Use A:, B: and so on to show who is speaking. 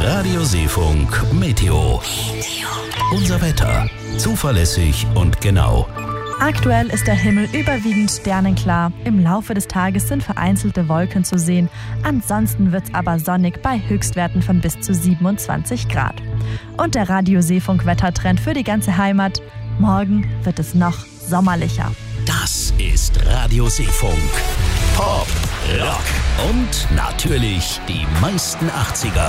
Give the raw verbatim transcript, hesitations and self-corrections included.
A: Radio Seefunk Meteo. Unser Wetter. Zuverlässig und genau.
B: Aktuell ist der Himmel überwiegend sternenklar. Im Laufe des Tages sind vereinzelte Wolken zu sehen. Ansonsten wird's aber sonnig bei Höchstwerten von bis zu siebenundzwanzig Grad. Und der Radio Seefunk Wettertrend für die ganze Heimat. Morgen wird es noch sommerlicher.
A: Das ist Radio Seefunk. Pop, Rock und natürlich die meisten achtziger.